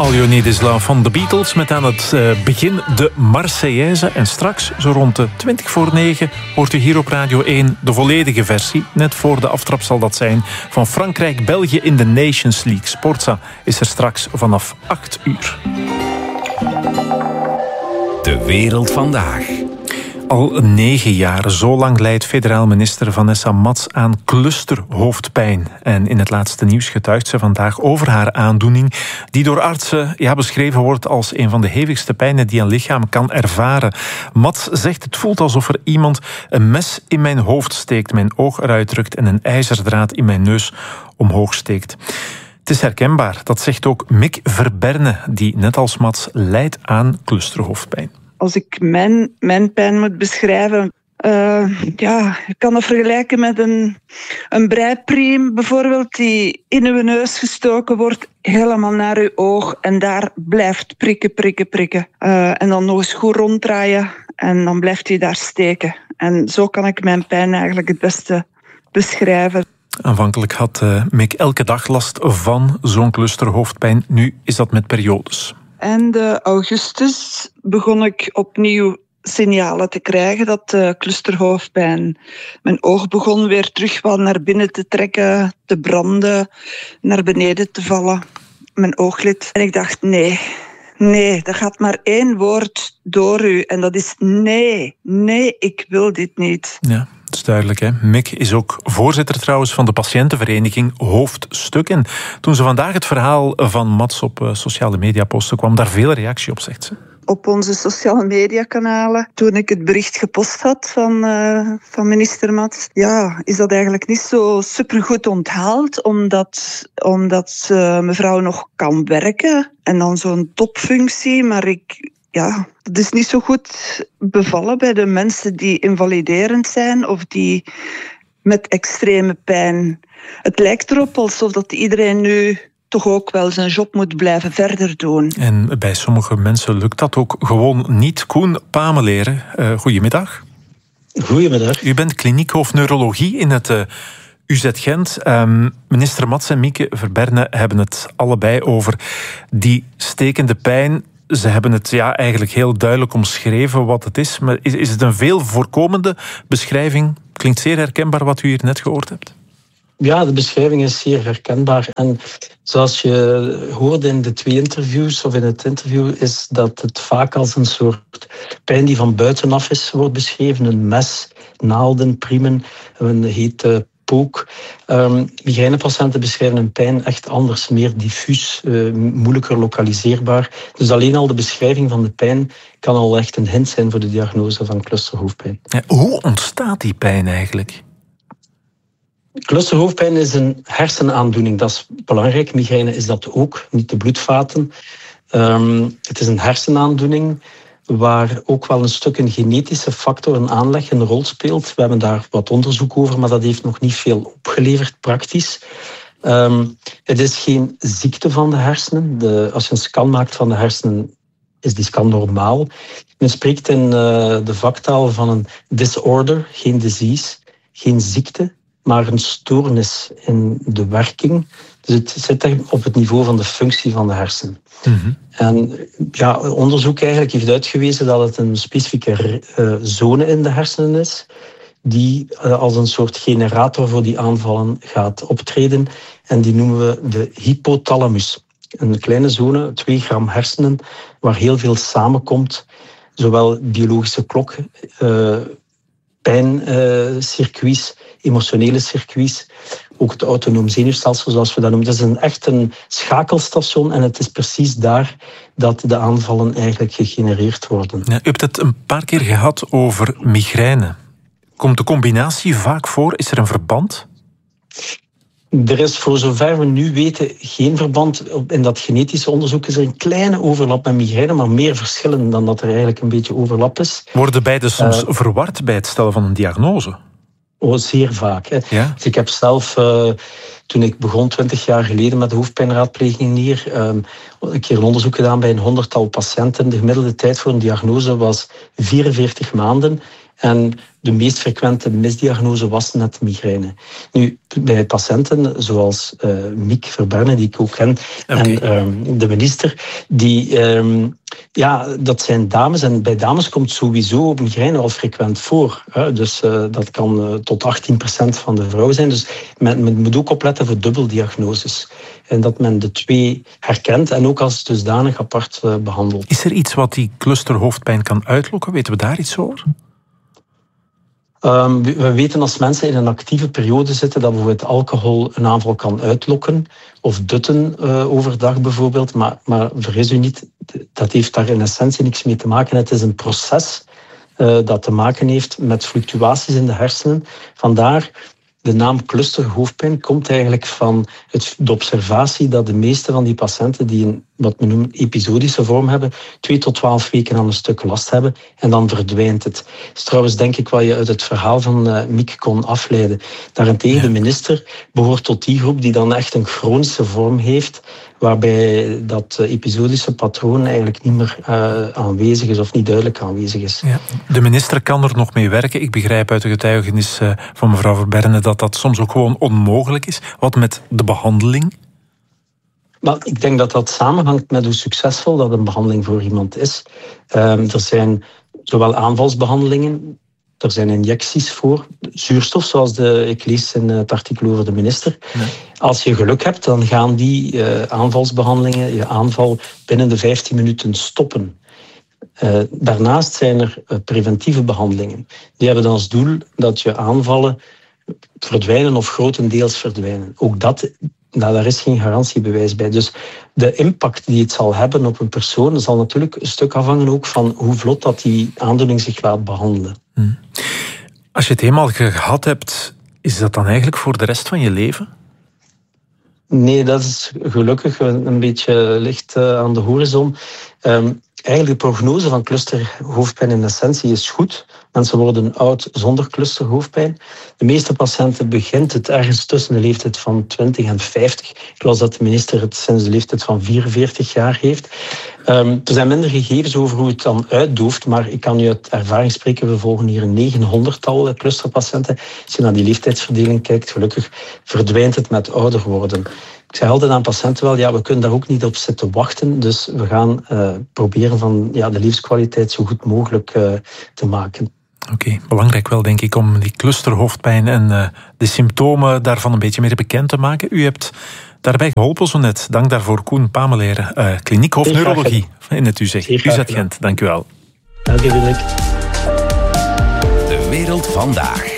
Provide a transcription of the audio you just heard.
All You Need Is Love van de Beatles met aan het begin de Marseillaise. En straks, zo rond de 9:20, hoort u hier op Radio 1 de volledige versie. Net voor de aftrap zal dat zijn van Frankrijk-België in de Nations League. Sportza is er straks vanaf 8:00. De wereld vandaag. Al 9 jaar, zo lang lijdt federaal minister Vanessa Mats aan clusterhoofdpijn. En in het laatste nieuws getuigt ze vandaag over haar aandoening, die door artsen beschreven wordt als een van de hevigste pijnen die een lichaam kan ervaren. Mats zegt: het voelt alsof er iemand een mes in mijn hoofd steekt, mijn oog eruit drukt en een ijzerdraad in mijn neus omhoog steekt. Het is herkenbaar, dat zegt ook Mick Verberne, die net als Mats lijdt aan clusterhoofdpijn. Als ik mijn pijn moet beschrijven, ik kan dat vergelijken met een breipriem bijvoorbeeld, die in uw neus gestoken wordt, helemaal naar uw oog en daar blijft prikken. En dan nog eens goed ronddraaien en dan blijft hij daar steken. En zo kan ik mijn pijn eigenlijk het beste beschrijven. Aanvankelijk had Mick elke dag last van zo'n clusterhoofdpijn. Nu is dat met periodes. Einde augustus begon ik opnieuw signalen te krijgen dat de clusterhoofdpijn. Mijn oog begon weer terug wat naar binnen te trekken, te branden, naar beneden te vallen. Mijn ooglid. En ik dacht, nee, er gaat maar 1 woord door u. En dat is nee, ik wil dit niet. Ja. Dat is duidelijk, hè? Mick is ook voorzitter trouwens van de patiëntenvereniging Hoofdstuk. En toen ze vandaag het verhaal van Mats op sociale media postte, kwam daar veel reactie op, zegt ze. Op onze sociale mediakanalen, toen ik het bericht gepost had van minister Mats, is dat eigenlijk niet zo supergoed onthaald, omdat mevrouw nog kan werken en dan zo'n topfunctie, maar dat is niet zo goed bevallen bij de mensen die invaliderend zijn of die met extreme pijn. Het lijkt erop alsof dat iedereen nu toch ook wel zijn job moet blijven verder doen. En bij sommige mensen lukt dat ook gewoon niet. Koen Pameleren, goedemiddag. Goedemiddag. U bent kliniekhoofd neurologie in het UZ Gent. Minister Mats en Mieke Verberne hebben het allebei over die stekende pijn. Ze hebben het eigenlijk heel duidelijk omschreven wat het is. Maar is het een veel voorkomende beschrijving? Klinkt zeer herkenbaar wat u hier net gehoord hebt. Ja, de beschrijving is zeer herkenbaar. En zoals je hoorde in de 2 interviews, of in het interview, is dat het vaak als een soort pijn die van buitenaf is, wordt beschreven. Een mes, naalden, priemen, een hete pook. Migrainepatiënten beschrijven een pijn echt anders, meer diffuus, moeilijker lokaliseerbaar. Dus alleen al de beschrijving van de pijn kan al echt een hint zijn voor de diagnose van clusterhoofdpijn. Ja, hoe ontstaat die pijn eigenlijk? Clusterhoofdpijn is een hersenaandoening, dat is belangrijk. Migraine is dat ook, niet de bloedvaten. Het is een hersenaandoening waar ook wel een stuk een genetische factor, een aanleg, een rol speelt. We hebben daar wat onderzoek over, maar dat heeft nog niet veel opgeleverd, praktisch. Het is geen ziekte van de hersenen. Als je een scan maakt van de hersenen, is die scan normaal. Men spreekt in de vaktaal van een disorder, geen disease, geen ziekte, maar een stoornis in de werking. Dus het zit op het niveau van de functie van de hersenen. Mm-hmm. En onderzoek eigenlijk heeft uitgewezen dat het een specifieke zone in de hersenen is, die als een soort generator voor die aanvallen gaat optreden. En die noemen we de hypothalamus. Een kleine zone, 2 gram hersenen, waar heel veel samenkomt. Zowel biologische klok, pijncircuits, emotionele circuits, ook het autonoom zenuwstelsel, zoals we dat noemen. Het is echt een schakelstation en het is precies daar dat de aanvallen eigenlijk gegenereerd worden. Ja, u hebt het een paar keer gehad over migraine. Komt de combinatie vaak voor? Is er een verband? Er is voor zover we nu weten geen verband. In dat genetische onderzoek is er een kleine overlap met migraine, maar meer verschillen dan dat er eigenlijk een beetje overlap is. Worden beide soms verward bij het stellen van een diagnose? Zeer vaak. Hè. Ja? Dus ik heb zelf, toen ik begon 20 jaar geleden met de hoofdpijnraadpleging hier, een keer een onderzoek gedaan bij een 100-tal patiënten. De gemiddelde tijd voor een diagnose was 44 maanden. En de meest frequente misdiagnose was net migraine. Nu, bij patiënten zoals Miek Verberne, die ik ook ken, en de minister, dat zijn dames. En bij dames komt sowieso migraine al frequent voor. Dus dat kan tot 18% van de vrouwen zijn. Dus men moet ook opletten voor dubbeldiagnoses. En dat men de twee herkent en ook als dusdanig apart behandelt. Is er iets wat die clusterhoofdpijn kan uitlokken? Weten we daar iets over? We weten als mensen in een actieve periode zitten dat bijvoorbeeld alcohol een aanval kan uitlokken of dutten overdag bijvoorbeeld. Maar vergis u niet, dat heeft daar in essentie niks mee te maken. Het is een proces dat te maken heeft met fluctuaties in de hersenen. Vandaar de naam clusterhoofdpijn komt eigenlijk van de observatie dat de meeste van die patiënten die een wat we noemen episodische vorm hebben, 2 tot 12 weken aan een stuk last hebben en dan verdwijnt het. Dat is trouwens denk ik wat je uit het verhaal van Miek kon afleiden. Daarentegen, de minister behoort tot die groep die dan echt een chronische vorm heeft, waarbij dat episodische patroon eigenlijk niet meer aanwezig is of niet duidelijk aanwezig is. Ja. De minister kan er nog mee werken. Ik begrijp uit de getuigenis van mevrouw Verberne dat soms ook gewoon onmogelijk is. Wat met de behandeling? Maar ik denk dat dat samenhangt met hoe succesvol dat een behandeling voor iemand is. Er zijn zowel aanvalsbehandelingen, er zijn injecties voor, zuurstof, zoals ik lees in het artikel over de minister. Nee. Als je geluk hebt, dan gaan die aanvalsbehandelingen, je aanval binnen de 15 minuten stoppen. Daarnaast zijn er preventieve behandelingen. Die hebben dan als doel dat je aanvallen verdwijnen of grotendeels verdwijnen. Ook dat, daar is geen garantiebewijs bij. Dus de impact die het zal hebben op een persoon zal natuurlijk een stuk afhangen ook van hoe vlot dat die aandoening zich laat behandelen. Als je het eenmaal gehad hebt, is dat dan eigenlijk voor de rest van je leven? Nee, dat is gelukkig een beetje licht aan de horizon. Eigenlijk de prognose van clusterhoofdpijn in essentie is goed. Mensen worden oud zonder clusterhoofdpijn. De meeste patiënten begint het ergens tussen de leeftijd van 20 en 50. Ik las dat de minister het sinds de leeftijd van 44 jaar heeft. Er zijn minder gegevens over hoe het dan uitdooft, maar ik kan u uit ervaring spreken. We volgen hier een 900-tal clusterpatiënten. Als je naar die leeftijdsverdeling kijkt, gelukkig verdwijnt het met ouder worden. Ik zei altijd aan patiënten wel, we kunnen daar ook niet op zitten wachten. Dus we gaan proberen van de levenskwaliteit zo goed mogelijk te maken. Oké, belangrijk wel denk ik om die clusterhoofdpijn en de symptomen daarvan een beetje meer bekend te maken. U hebt daarbij geholpen zo net. Dank daarvoor, Koen Pameleer, kliniek hoofdneurologie in het UZ Gent. Dank u wel. Dank u wel. De wereld vandaag.